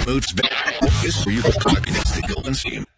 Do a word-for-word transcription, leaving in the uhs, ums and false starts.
moves back. This for you the happiness to go and see him.